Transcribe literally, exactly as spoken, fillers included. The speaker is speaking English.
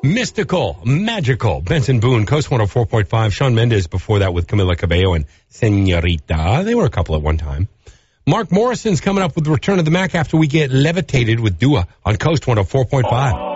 Mystical, Magical, Benson Boone, Coast one oh four point five. Shawn Mendes before that with Camila Cabello and Senorita. They were a couple at one time. Mark Morrison's coming up with the Return of the Mac after we get levitated with Dua on Coast one oh four point five.